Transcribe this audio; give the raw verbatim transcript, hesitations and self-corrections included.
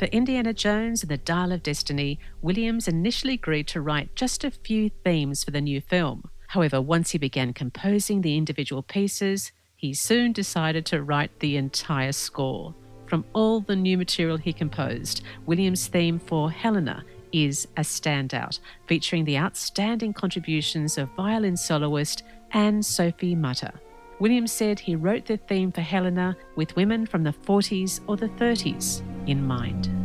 For Indiana Jones and the Dial of Destiny, Williams initially agreed to write just a few themes for the new film. However, once he began composing the individual pieces, he soon decided to write the entire score. From all the new material he composed, Williams' theme for Helena is a standout, featuring the outstanding contributions of violin soloist Anne-Sophie Mutter. Williams said he wrote the theme for Helena with women from the forties or the thirties in mind.